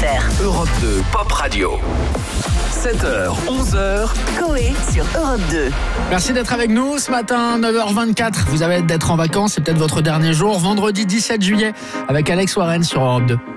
coé.fr. Europe 2 Pop Radio. 7h, 11h. Coé sur Europe 2. Merci d'être avec nous ce matin, 9h24. Vous avez d'être en vacances, c'est peut-être votre dernier jour. Vendredi 17 juillet avec Alex Warren sur Europe 2.